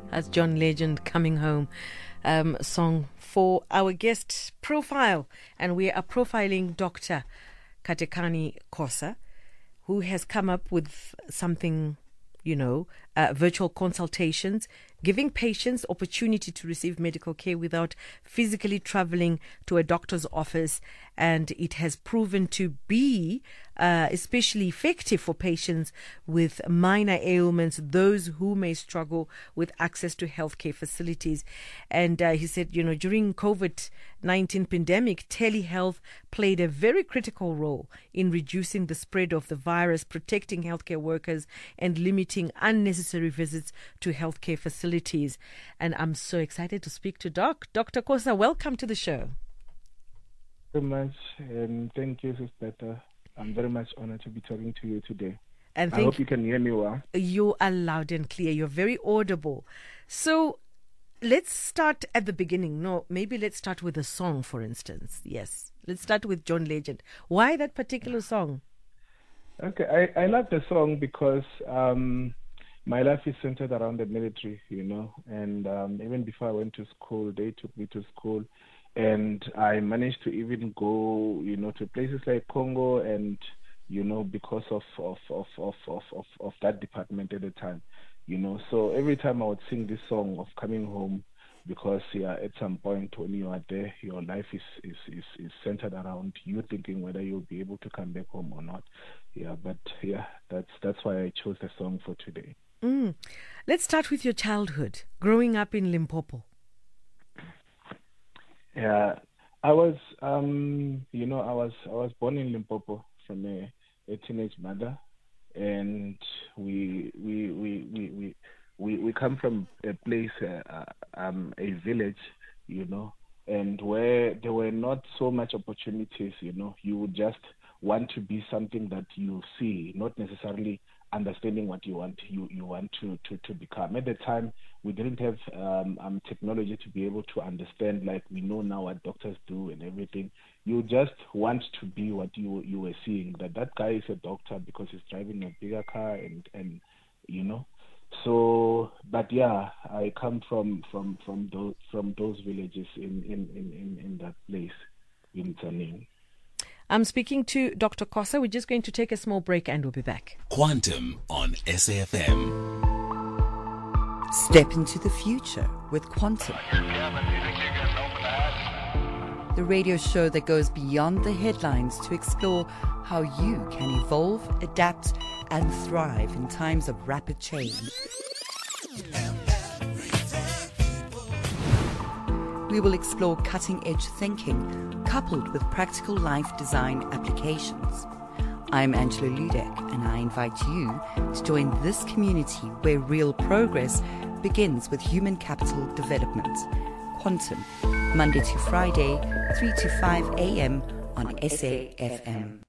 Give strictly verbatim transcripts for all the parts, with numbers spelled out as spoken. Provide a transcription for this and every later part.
That's John Legend, Coming Home, um, song for our guest profile. And we are profiling Doctor Katekani Khosa, who has come up with something, you know, uh, virtual consultations, giving patients opportunity to receive medical care without physically traveling to a doctor's office. And it has proven to be uh, especially effective for patients with minor ailments, those who may struggle with access to healthcare facilities. And uh, he said, you know, during COVID nineteen pandemic, telehealth played a very critical role in reducing the spread of the virus, protecting healthcare workers, and limiting unnecessary visits to healthcare facilities. And I'm so excited to speak to Doc. Doctor Khosa, welcome to the show. Very much, and thank you, Sister. I'm very much honored to be talking to you today. And I hope you can hear me well. You are loud and clear. You're very audible. So let's start at the beginning. No, maybe let's start with a song, for instance. Yes, let's start with John Legend. Why that particular song? Okay, I, I love the song because um, my life is centered around the military, you know, and um, even before I went to school, they took me to school. And I managed to even go, you know, to places like Congo, and you know, because of of of of of of, of that department at the time, you know. So every time I would sing this song of coming home, because yeah, at some point when you are there, your life is is is, is centered around you thinking whether you'll be able to come back home or not. Yeah, but yeah, that's that's why I chose the song for today. Mm. Let's start with your childhood, growing up in Limpopo. Yeah, I was, um, you know, I was I was born in Limpopo from a, a teenage mother, and we we we we we we, we come from a place, uh, um, a village, you know, and where there were not so much opportunities, you know. You would just want to be something that you see, not necessarily understanding what you want you, you want to, to, to become. At the time, we didn't have um, um, technology to be able to understand, like we know now what doctors do and everything. You just want to be what you you were seeing, that that guy is a doctor because he's driving a bigger car, and, and you know. So, but yeah, I come from from from those from those villages in in, in, in, in that place in Tzaneen. I'm speaking to Doctor Khosa. We're just going to take a small break and we'll be back. Quantum on S A F M. Step into the future with Quantum. The radio show that goes beyond the headlines to explore how you can evolve, adapt, and thrive in times of rapid change. We will explore cutting-edge thinking coupled with practical life design applications. I'm Angela Ludek, and I invite you to join this community where real progress begins with human capital development. Quantum, Monday to Friday, three to five a.m. on S A F M.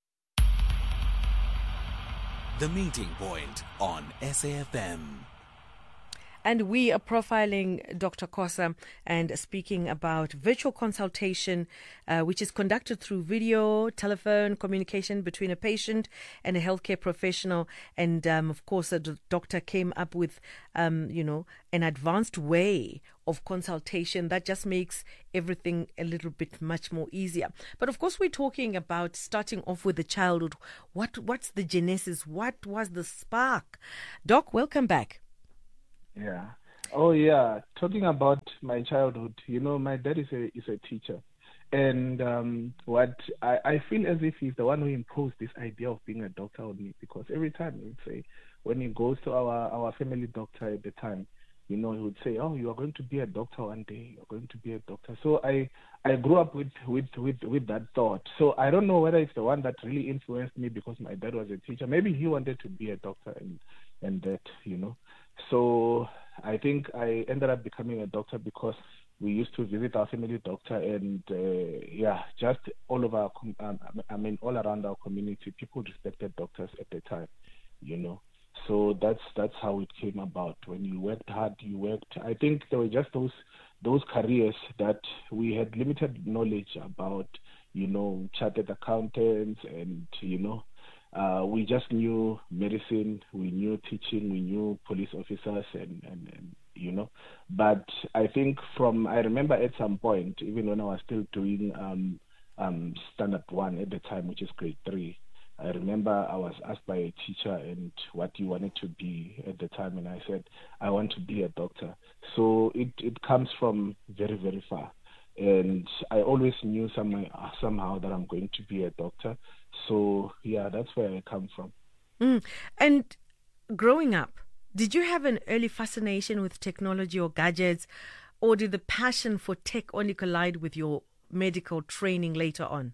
The Meeting Point on S A F M. And we are profiling Doctor Khosa and speaking about virtual consultation, uh, which is conducted through video, telephone communication between a patient and a healthcare professional. And, um, of course, the doctor came up with, um, you know, an advanced way of consultation that just makes everything a little bit much more easier. But, of course, we're talking about starting off with the childhood. What What's the genesis? What was the spark? Doc, welcome back. Yeah. Oh, yeah. Talking about my childhood, you know, my dad is a is a teacher, and um, what I, I feel as if he's the one who imposed this idea of being a doctor on me, because every time he would say, when he goes to our, our family doctor at the time, you know, he would say, "Oh, you are going to be a doctor one day. You're going to be a doctor." So I I grew up with with with with that thought. So I don't know whether it's the one that really influenced me because my dad was a teacher. Maybe he wanted to be a doctor, and and that, you know. So I think I ended up becoming a doctor because we used to visit our family doctor, and uh, yeah, just all of our, um, I mean, all around our community, people respected doctors at the time, you know. So that's that's how it came about. When you worked hard, you worked. I think there were just those those careers that we had limited knowledge about, you know, chartered accountants, and you know. Uh, we just knew medicine, we knew teaching, we knew police officers, and, and, and you know. But I think from, I remember at some point, even when I was still doing um, um, standard one at the time, which is grade three, I remember I was asked by a teacher and what you wanted to be at the time, and I said, I want to be a doctor. So it, it comes from very, very far. And I always knew some, somehow that I'm going to be a doctor. So, yeah, that's where I come from. Mm. And growing up, did you have an early fascination with technology or gadgets, or did the passion for tech only collide with your medical training later on?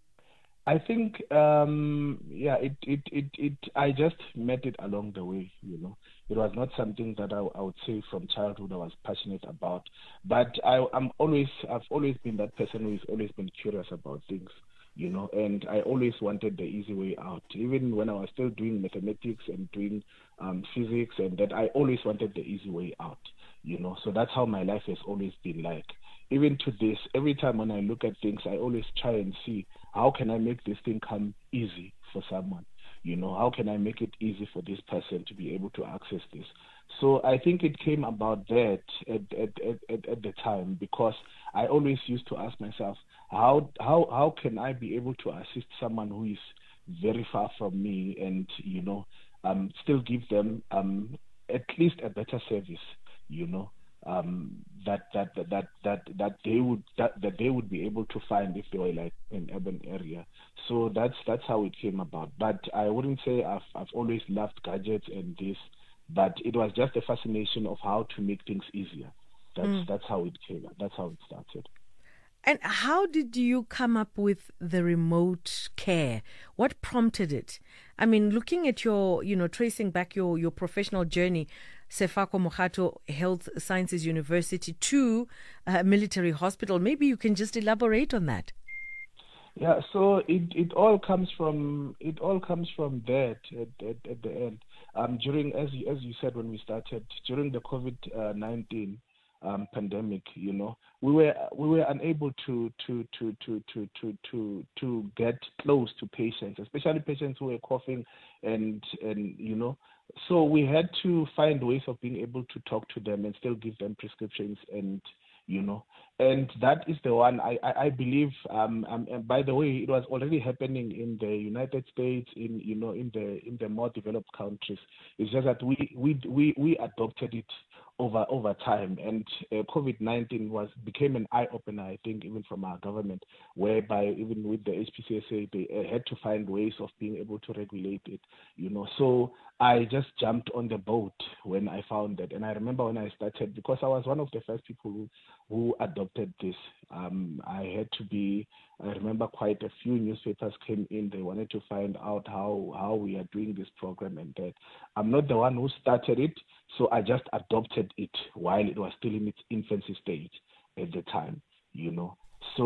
I think, um, yeah, it, it, it, it, I just met it along the way, you know. It was not something that I, I would say from childhood I was passionate about. But I, I'm always, I've always been that person who's always been curious about things, you know, and I always wanted the easy way out. Even when I was still doing mathematics and doing um, physics and that, I always wanted the easy way out, you know. So that's how my life has always been like. Even to this, every time when I look at things, I always try and see how can I make this thing come easy for someone? You know, how can I make it easy for this person to be able to access this? So I think it came about that at, at, at, at the time, because I always used to ask myself, how, how, how can I be able to assist someone who is very far from me and, you know, um, still give them um, at least a better service, you know? Um, that that that that that they would that, that they would be able to find if they were like in an urban area. So that's that's how it came about. But I wouldn't say I've I've always loved gadgets and this, but it was just a fascination of how to make things easier. That's mm. that's how it came. That's how it started. And how did you come up with the remote care? What prompted it? I mean, looking at your, you know, tracing back your, your professional journey, Sefako Mogato Health Sciences University to a military hospital, maybe you can just elaborate on that. Yeah, so it, it all comes from it all comes from that at, at, at the end. Um, during as you, as you said when we started during the COVID nineteen um, pandemic, you know, we were we were unable to to to to to to to to get close to patients, especially patients who were coughing and and you know. So we had to find ways of being able to talk to them and still give them prescriptions and, you know, and that is the one I, I, I believe, um, um, and by the way, it was already happening in the United States, in, you know, in the in the more developed countries. It's just that we we we, we adopted it over over time, and uh, COVID nineteen was became an eye opener, I think, even from our government, whereby even with the H P C S A, they uh, had to find ways of being able to regulate it, you know. So I just jumped on the boat when I found that, and I remember when I started, because I was one of the first people who, who adopted this. Um, I had to be. I remember quite a few newspapers came in. They wanted to find out how how we are doing this program and that. I'm not the one who started it, so I just adopted it while it was still in its infancy stage at the time, you know.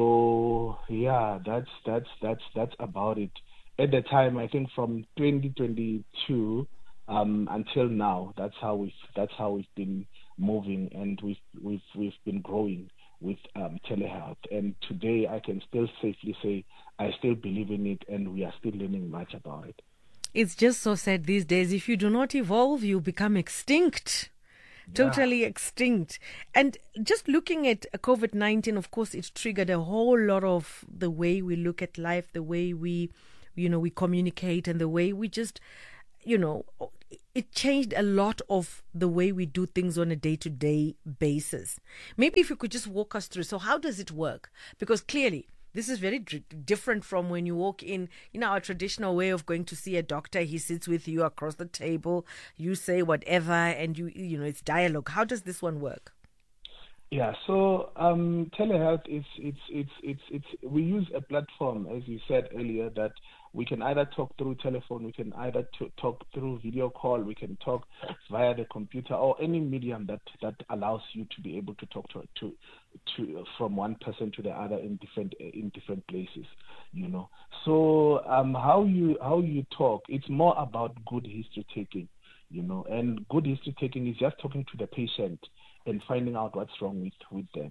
So yeah, that's that's that's that's about it. At the time, I think from twenty twenty-two um, until now, that's how we've that's how we've been moving, and we've we've we've been growing with um, telehealth. And today, I can still safely say I still believe in it, and we are still learning much about it. It's just so sad these days. If you do not evolve, you become extinct. Yeah. Totally extinct. And just looking at COVID nineteen, of course, it triggered a whole lot of the way we look at life, the way we, you know, we communicate, and the way we just, you know, it changed a lot of the way we do things on a day-to-day basis. Maybe if you could just walk us through. So how does it work? Because clearly, this is very d- different from when you walk in, you know, our traditional way of going to see a doctor. He sits with you across the table, you say whatever, and you, you know, it's dialogue. How does this one work? Yeah, so um, telehealth is it's it's it's it's we use a platform, as you said earlier, that we can either talk through telephone, we can either t- talk through video call, we can talk via the computer, or any medium that, that allows you to be able to talk to to to from one person to the other in different in different places, you know. So um, how you how you talk, it's more about good history taking, you know, and good history taking is just talking to the patient and finding out what's wrong with, with them.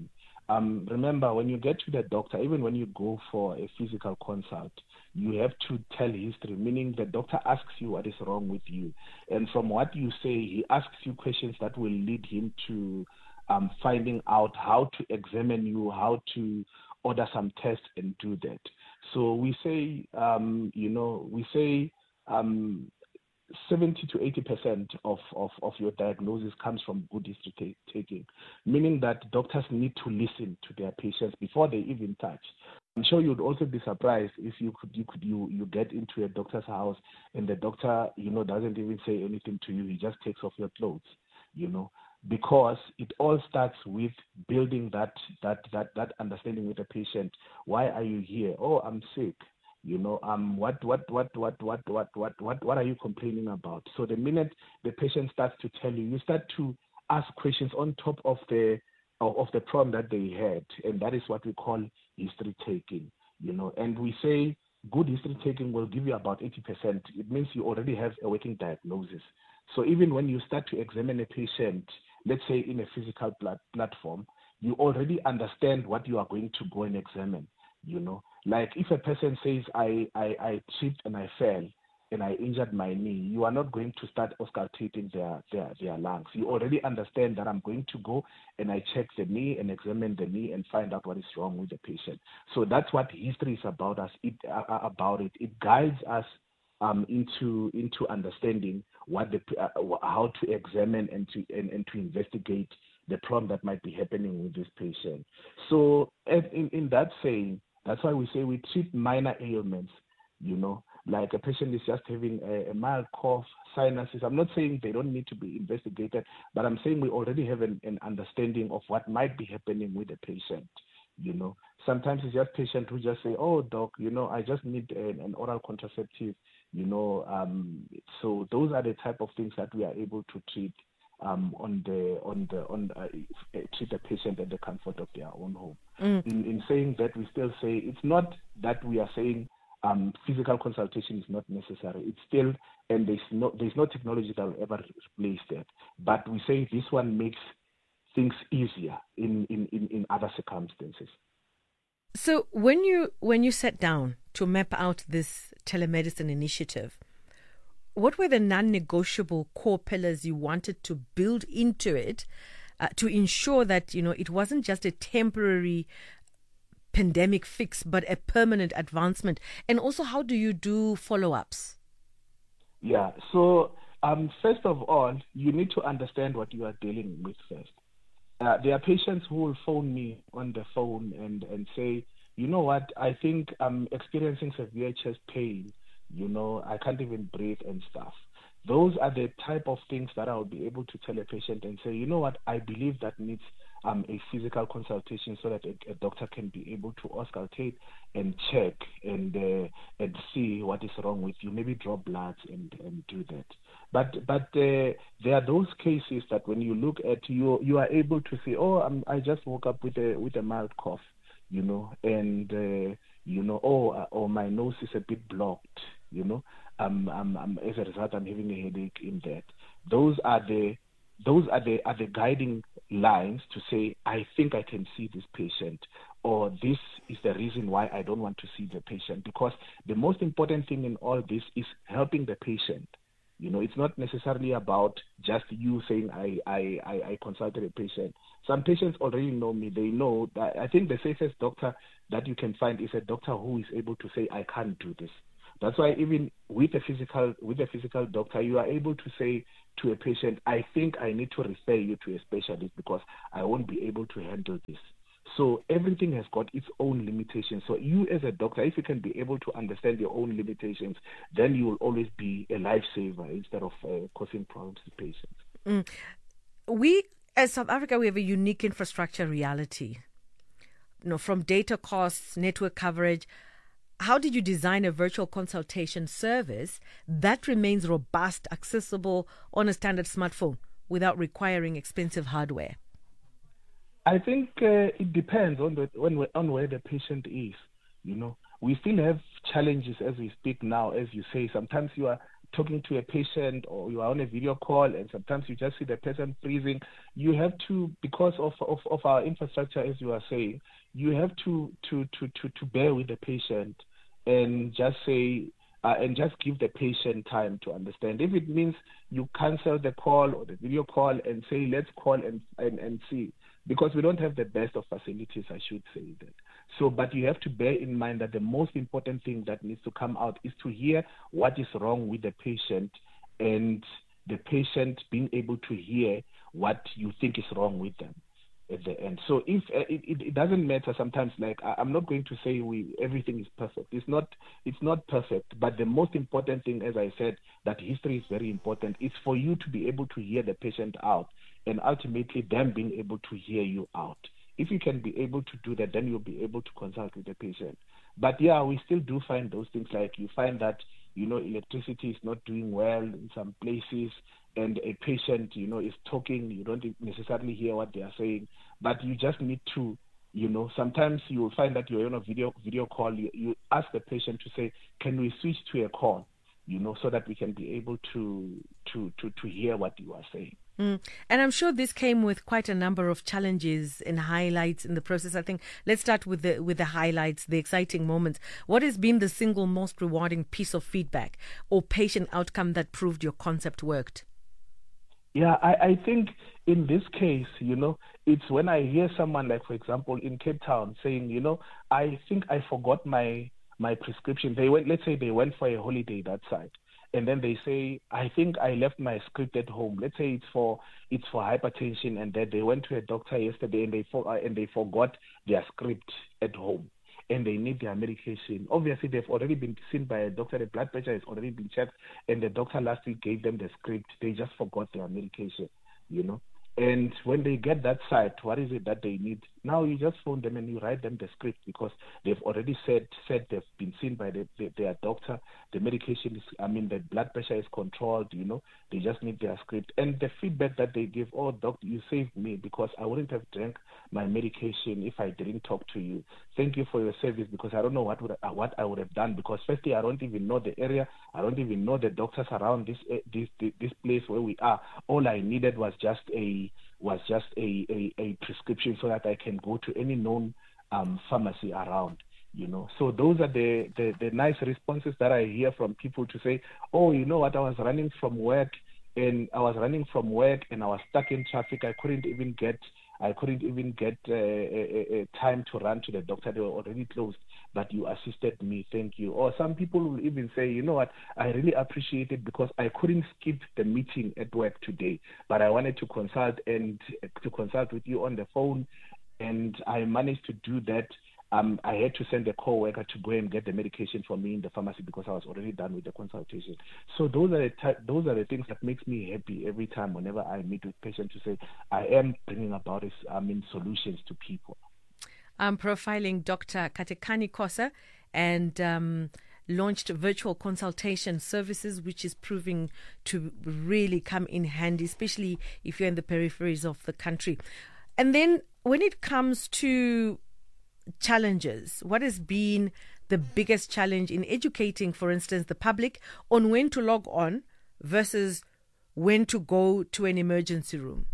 Um, remember, when you get to the doctor, even when you go for a physical consult, you have to tell history, meaning the doctor asks you what is wrong with you. And from what you say, he asks you questions that will lead him to um, finding out how to examine you, how to order some tests and do that. So we say, um, you know, we say um, seventy to eighty percent of, of, of your diagnosis comes from good history taking, meaning that doctors need to listen to their patients before they even touch. I'm sure you'd also be surprised if you could you could you, you get into a doctor's house and the doctor, you know, doesn't even say anything to you. He just takes off your clothes, you know, because it all starts with building that that that that understanding with the patient. Why are you here? Oh, I'm sick. You know, um, what, what, what, what, what, what, what, what, what are you complaining about? So the minute the patient starts to tell you, you start to ask questions on top of the of the problem that they had, and that is what we call history taking. You know, and we say good history taking will give you about eighty percent. It means you already have a working diagnosis. So even when you start to examine a patient, let's say in a physical plat- platform, you already understand what you are going to go and examine. You know, like if a person says, I, I, I tripped and I fell and I injured my knee, you are not going to start auscultating their, their, their lungs. You already understand that I'm going to go and I check the knee and examine the knee and find out what is wrong with the patient. So that's what history is about us. It, uh, about it. It guides us um, into into understanding what the uh, how to examine and to and, and to investigate the problem that might be happening with this patient. So in, in that saying, that's why we say we treat minor ailments, you know, like a patient is just having a, a mild cough, sinuses. I'm not saying they don't need to be investigated, but I'm saying we already have an, an understanding of what might be happening with the patient, you know. Sometimes it's just patients who just say, oh, doc, you know, I just need an, an oral contraceptive, you know. Um, so those are the type of things that we are able to treat Um, on the on the on uh, treat the patient at the comfort of their own home. Mm. In, in saying that, we still say it's not that we are saying um, physical consultation is not necessary. It's still, and there's no there's no technology that will ever replace that. But we say this one makes things easier in, in, in, in other circumstances. So when you when you sat down to map out this telemedicine initiative, what were the non-negotiable core pillars you wanted to build into it uh, to ensure that, you know, it wasn't just a temporary pandemic fix, but a permanent advancement? And also, how do you do follow-ups? Yeah, so um, first of all, you need to understand what you are dealing with first. Uh, there are patients who will phone me on the phone and, and say, you know what, I think I'm experiencing severe chest pain. You know, I can't even breathe and stuff. Those are the type of things that I will be able to tell a patient and say, you know what, I believe that needs um, a physical consultation so that a, a doctor can be able to auscultate and check and uh, and see what is wrong with you, maybe draw blood and, and do that. But but uh, there are those cases that when you look at you, you are able to say, oh, I'm, I just woke up with a with a mild cough, you know, and uh, you know, oh, uh, oh, my nose is a bit blocked. You know, um, um, um, as a result, I'm having a headache in that. Those are the, those are the are the guiding lines to say, I think I can see this patient, or this is the reason why I don't want to see the patient. Because the most important thing in all this is helping the patient. You know, it's not necessarily about just you saying I I, I, I consulted a patient. Some patients already know me. They know that I think the safest doctor that you can find is a doctor who is able to say, I can't do this. That's why even with a physical with a physical doctor, you are able to say to a patient, I think I need to refer you to a specialist because I won't be able to handle this. So everything has got its own limitations. So you as a doctor, if you can be able to understand your own limitations, then you will always be a lifesaver instead of uh, causing problems to patients. Mm. We, as South Africa, we have a unique infrastructure reality. You know, from data costs, network coverage. How did you design a virtual consultation service that remains robust, accessible on a standard smartphone without requiring expensive hardware? I think uh, it depends on the on, on where the patient is. You know, we still have challenges as we speak now. As you say, sometimes you are talking to a patient, or you are on a video call and sometimes you just see the person freezing, you have to, because of, of, of our infrastructure, as you are saying, you have to, to, to, to, to bear with the patient and just say, uh, and just give the patient time to understand. If it means you cancel the call or the video call and say, let's call and, and, and see, because we don't have the best of facilities, I should say that. So, but you have to bear in mind that the most important thing that needs to come out is to hear what is wrong with the patient, and the patient being able to hear what you think is wrong with them at the end. So if uh, it, it doesn't matter sometimes, like I, I'm not going to say we everything is perfect. It's not it's not perfect, but the most important thing, as I said, that history is very important. It's for you to be able to hear the patient out, and ultimately them being able to hear you out. If you can be able to do that, then you'll be able to consult with the patient. But yeah, we still do find those things, like you find that, you know, electricity is not doing well in some places, and a patient, you know, is talking, you don't necessarily hear what they are saying, but you just need to, you know, sometimes you will find that you're on a video video call, you, you ask the patient to say, can we switch to a call, you know, so that we can be able to to to, to hear what you are saying. Mm. And I'm sure this came with quite a number of challenges and highlights in the process. I think let's start with the with the highlights, the exciting moments. What has been the single most rewarding piece of feedback or patient outcome that proved your concept worked? Yeah, I, I think in this case, you know, it's when I hear someone, like, for example, in Cape Town saying, you know, I think I forgot my my prescription. They went, let's say they went for a holiday that side. And then they say, I think I left my script at home. Let's say it's for it's for hypertension, and that they went to a doctor yesterday and they for, uh, and they forgot their script at home, and they need their medication. Obviously, they've already been seen by a doctor. The blood pressure has already been checked, and the doctor last week gave them the script. They just forgot their medication, you know. And when they get that site, what is it that they need? Now you just phone them and you write them the script, because they've already said said they've been seen by the, the, their doctor. The medication is, I mean, the blood pressure is controlled, you know. They just need their script. And the feedback that they give, oh, doctor, you saved me, because I wouldn't have drank my medication if I didn't talk to you. Thank you for your service, because I don't know what would I, what I would have done, because firstly, I don't even know the area. I don't even know the doctors around this this this, this place where we are. All I needed was just a was just a, a, a prescription so that I can go to any known um, pharmacy around, you know. So those are the, the, the nice responses that I hear from people to say, oh, you know what, I was running from work and I was running from work and I was stuck in traffic. I couldn't even get I couldn't even get uh, a, a time to run to the doctor. They were already closed, but you assisted me. Thank you. Or some people will even say, you know what, I really appreciate it because I couldn't skip the meeting at work today, but I wanted to consult and to consult with you on the phone, and I managed to do that. Um, I had to send a co-worker to go and get the medication for me in the pharmacy because I was already done with the consultation. So those are the ty- those are the things that makes me happy every time whenever I meet with patients to say I am bringing about this, I mean, solutions to people. I'm profiling Doctor Katekani Khosa and um, launched virtual consultation services, which is proving to really come in handy, especially if you're in the peripheries of the country. And then when it comes to challenges, what has been the biggest challenge in educating, for instance, the public on when to log on versus when to go to an emergency room?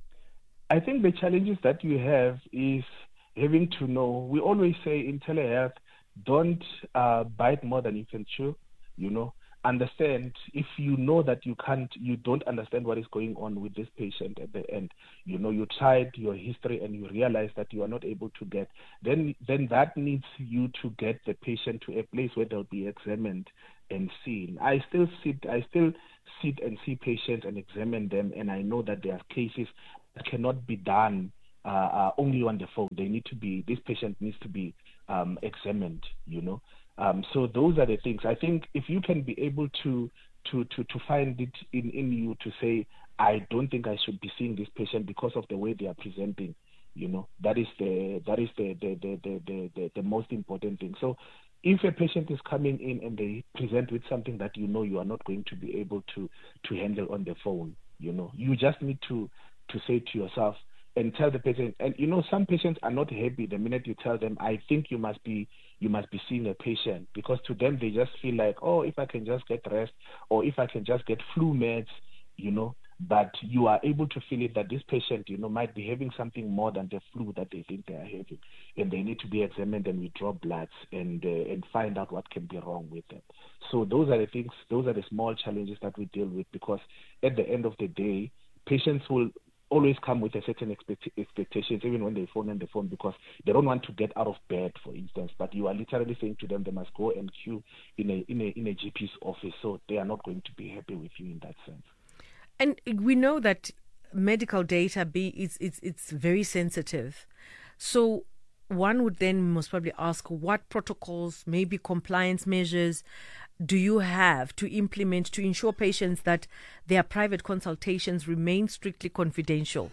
I think the challenges that you have is having to know. We always say in telehealth, don't uh, bite more than you can chew, you know. Understand, if you know that you can't, you don't understand what is going on with this patient at the end, you know, you tried your history and you realize that you are not able to get, then then that needs you to get the patient to a place where they'll be examined and seen. I still sit, I still sit and see patients and examine them, and I know that there are cases that cannot be done uh, uh, only on the phone. They need to be, this patient needs to be um, examined, you know. Um, so those are the things. I think if you can be able to to, to, to find it in, in you to say, I don't think I should be seeing this patient because of the way they are presenting, you know, that is the that is the the, the, the, the, the, the most important thing. So if a patient is coming in and they present with something that you know you are not going to be able to, to handle on the phone, you know, you just need to, to say to yourself, and tell the patient. And you know, some patients are not happy the minute you tell them, I think you must be you must be seeing a patient, because to them they just feel like, oh, if I can just get rest, or if I can just get flu meds, you know. But you are able to feel it that this patient, you know, might be having something more than the flu that they think they are having, and they need to be examined, and we draw bloods and uh, and find out what can be wrong with them. So those are the things, those are the small challenges that we deal with, because at the end of the day, patients will always come with a certain expect- expectations, even when they phone and they phone, because they don't want to get out of bed, for instance. But you are literally saying to them they must go and queue in a in a in a G P's office, so they are not going to be happy with you in that sense. And we know that medical data be it's it's it's very sensitive. So one would then most probably ask, what protocols, maybe compliance measures, do you have to implement to ensure patients that their private consultations remain strictly confidential?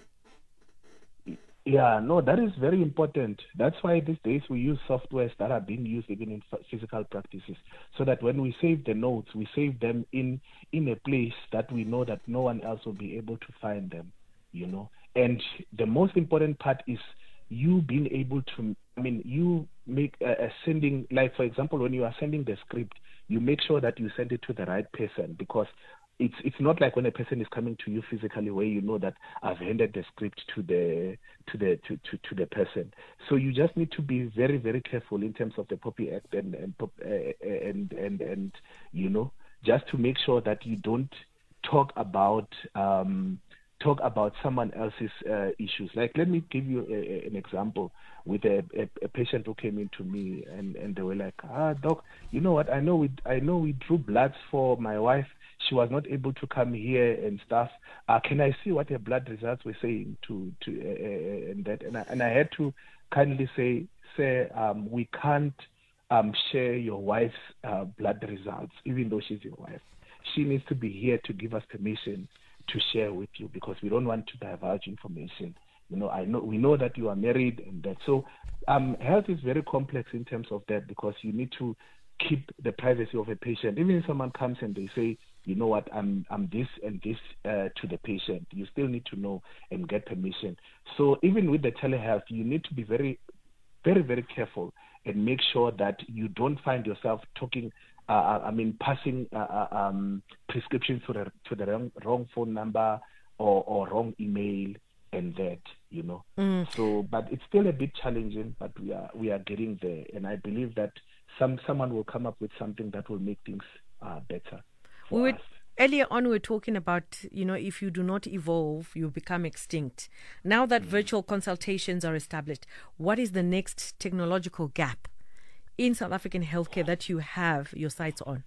Yeah, no, that is very important. That's why these days we use softwares that are being used even in physical practices, so that when we save the notes, we save them in in a place that we know that no one else will be able to find them, you know. And the most important part is you being able to, I mean, you make a, a sending, like for example, when you are sending the script, you make sure that you send it to the right person, because It's it's not like when a person is coming to you physically, where you know that I've handed the script to the to the to, to, to the person. So you just need to be very very careful in terms of the POPI Act and and uh, and and and you know, just to make sure that you don't talk about um, talk about someone else's uh, issues. Like, let me give you a, a, an example with a, a, a patient who came in to me, and, and they were like, ah, doc, you know what? I know we I know we drew bloods for my wife. She was not able to come here and stuff. Uh, can I see what her blood results were saying to to uh, and that? And I, and I had to kindly say, say um, we can't um, share your wife's uh, blood results, even though she's your wife. She needs to be here to give us permission to share with you, because we don't want to divulge information. You know, I know we know that you are married and that. So um, health is very complex in terms of that, because you need to keep the privacy of a patient. Even if someone comes and they say, you know what, I'm I'm this and this uh, to the patient, you still need to know and get permission. So even with the telehealth, you need to be very, very, very careful and make sure that you don't find yourself talking, uh, I mean, passing uh, um, prescriptions to the to the wrong, wrong phone number or, or wrong email and that, you know. Mm. So, but it's still a bit challenging, but we are we are getting there, and I believe that some someone will come up with something that will make things uh, better. We would, earlier on, we were talking about, you know, if you do not evolve, you become extinct. Now that mm-hmm. virtual consultations are established, what is the next technological gap in South African healthcare that you have your sights on?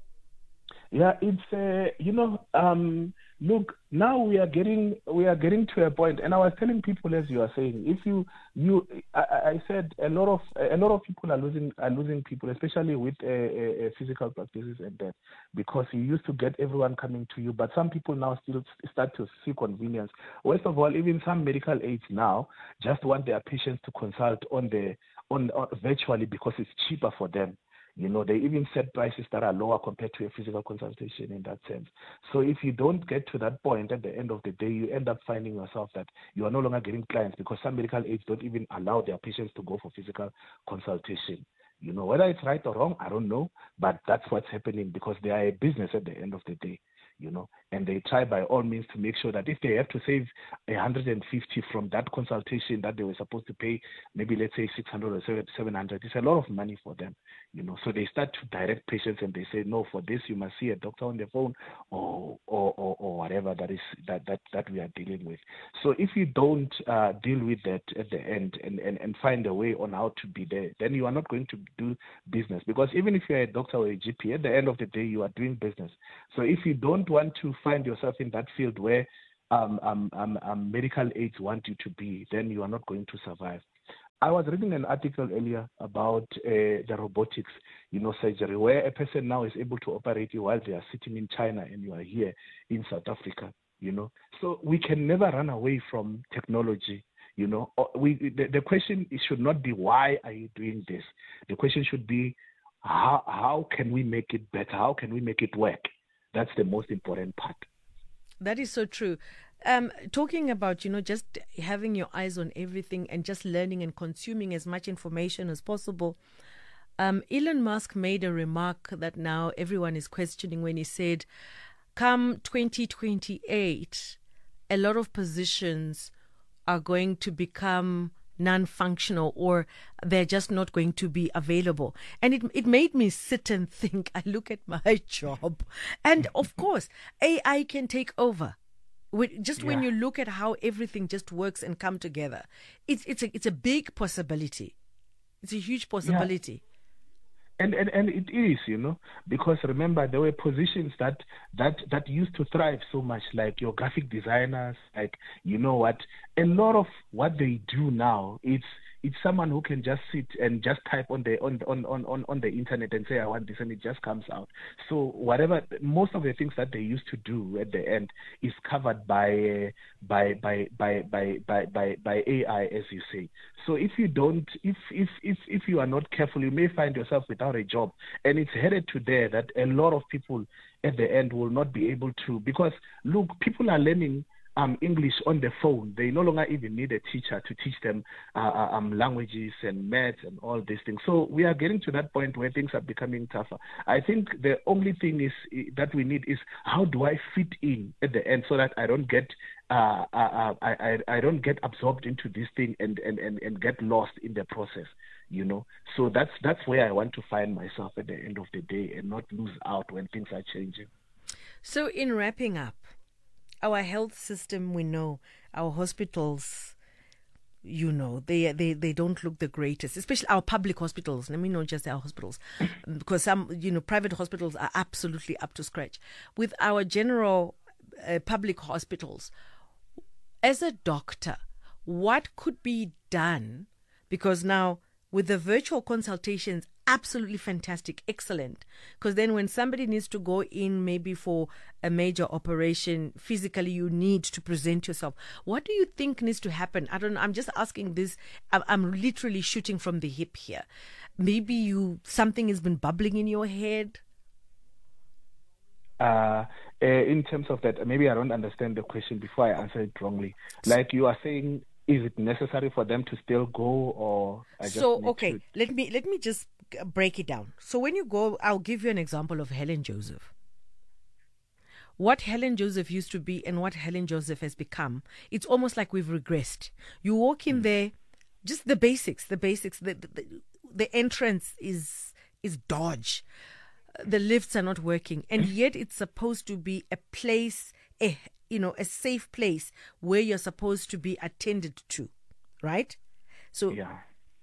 Yeah, it's uh, you know, um, look, now we are getting we are getting to a point, and I was telling people, as you are saying, if you you I, I said a lot of a lot of people are losing are losing people, especially with uh, uh, physical practices and that, because you used to get everyone coming to you, but some people now still start to see convenience. Worst of all, even some medical aids now just want their patients to consult on the on, on virtually, because it's cheaper for them. You know, they even set prices that are lower compared to a physical consultation in that sense. So if you don't get to that point at the end of the day, you end up finding yourself that you are no longer getting clients, because some medical aids don't even allow their patients to go for physical consultation. You know, whether it's right or wrong, I don't know, but that's what's happening, because they are a business at the end of the day. You know, and they try by all means to make sure that if they have to save one hundred fifty from that consultation that they were supposed to pay, maybe let's say six hundred or seven hundred, it's a lot of money for them, you know. So they start to direct patients, and they say, no, for this you must see a doctor on the phone, or or, or, or whatever that is that, that, that we are dealing with. So if you don't uh, deal with that at the end and, and, and find a way on how to be there, then you are not going to do business, because even if you're a doctor or a G P, at the end of the day, you are doing business. So if you don't want to find yourself in that field where um, um, um, um, medical aids want you to be, then you are not going to survive. I was reading an article earlier about uh, the robotics, you know, surgery, where a person now is able to operate you while they are sitting in China and you are here in South Africa, you know. So we can never run away from technology. You know, we the, the question should not be, why are you doing this? The question should be, how how can we make it better? How can we make it work? That's the most important part. That is so true. Um, talking about, you know, just having your eyes on everything and just learning and consuming as much information as possible. Um, Elon Musk made a remark that now everyone is questioning when he said, come twenty twenty-eight, a lot of positions are going to become non-functional, or they're just not going to be available. And it it made me sit and think. I look at my job, and of course, A I can take over. With, just yeah. when you look at how everything just works and come together, it's it's a it's a big possibility. It's a huge possibility. Yeah. And, and and it is, you know, because remember, there were positions that, that, that used to thrive so much, like your graphic designers, like, you know what, a lot of what they do now, it's it's someone who can just sit and just type on the on on, on, on the internet and say, I want this, and it just comes out. So whatever, most of the things that they used to do at the end is covered by by by by by by by, by A I, as you say. So if you don't, if if if if you are not careful, you may find yourself without a job, and it's headed to there that a lot of people at the end will not be able to, because look, people are learning Um, English on the phone. They no longer even need a teacher to teach them uh, um, languages and maths and all these things. So we are getting to that point where things are becoming tougher. I think the only thing is that we need is, how do I fit in at the end so that I don't get uh, uh, I, I I don't get absorbed into this thing and, and, and, and get lost in the process. You know, so that's that's where I want to find myself at the end of the day and not lose out when things are changing. So in wrapping up, our health system, we know, our hospitals, you know, they, they, they don't look the greatest, especially our public hospitals. Let me know just our hospitals, because some, you know, private hospitals are absolutely up to scratch. With our general uh, public hospitals, as a doctor, what could be done? Because now with the virtual consultations, absolutely fantastic, excellent. Because then when somebody needs to go in maybe for a major operation, physically you need to present yourself. What do you think needs to happen? I don't know. I'm just asking this. I'm, I'm literally shooting from the hip here. Maybe you something has been bubbling in your head. Uh, uh, in terms of that, maybe I don't understand the question before I answer it wrongly. Like you are saying, is it necessary for them to still go, or I just so need okay to... let me let me just break it down. So when you go, I'll give you an example of Helen Joseph. What Helen Joseph used to be and what Helen Joseph has become, it's almost like we've regressed. You walk in mm. there, just the basics the basics the, the, the entrance is is dodge, the lifts are not working, and yet it's supposed to be a place, a you know, a safe place where you're supposed to be attended to, right? So yeah.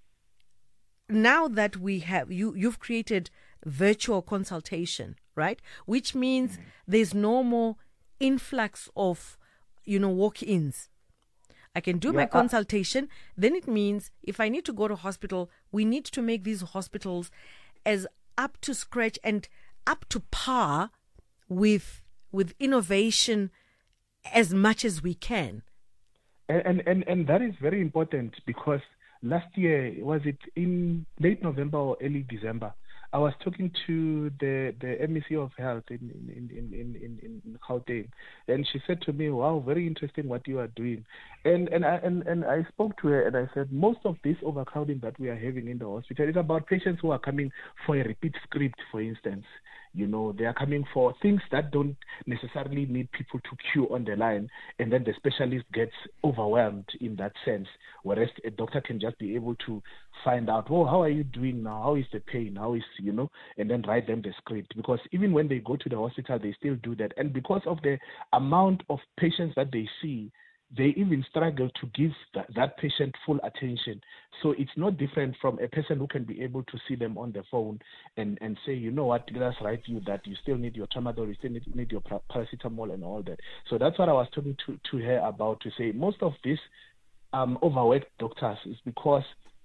Now that we have, you, you've created virtual consultation, right? Which means mm-hmm. there's no more influx of, you know, walk-ins. I can do yeah, my consultation. Uh, then it means if I need to go to hospital, we need to make these hospitals as up to scratch and up to par with with innovation as much as we can. And, and and that is very important, because last year, was it in late November or early December, I was talking to the, the M E C of Health in in, in, in, in, in Gauteng, and she said to me, wow, very interesting what you are doing. And and I and, and I spoke to her and I said, most of this overcrowding that we are having in the hospital is about patients who are coming for a repeat script, for instance. You know, they are coming for things that don't necessarily need people to queue on the line, and then the specialist gets overwhelmed in that sense, whereas a doctor can just be able to find out, oh, how are you doing now? How is the pain? How is, you know, and then write them the script. Because even when they go to the hospital, they still do that. And because of the amount of patients that they see, they even struggle to give that, that patient full attention. So it's not different from a person who can be able to see them on the phone and, and say, you know what, let us write you that you still need your tramadol, you still need, need your paracetamol and all that. So that's what I was talking to, to her about, to say most of these um, overworked doctors is because